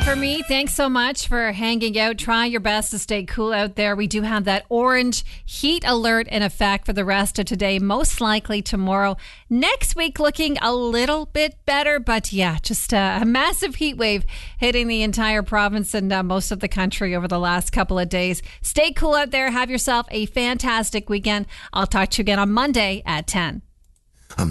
for me. Thanks so much for hanging out. Try your best to stay cool out there. We do have that orange heat alert in effect for the rest of today, most likely tomorrow. Next week looking a little bit better, but yeah, just a massive heat wave hitting the entire province and most of the country over the last couple of days. Stay cool out there. Have yourself a fantastic weekend. I'll talk to you again on Monday at 10.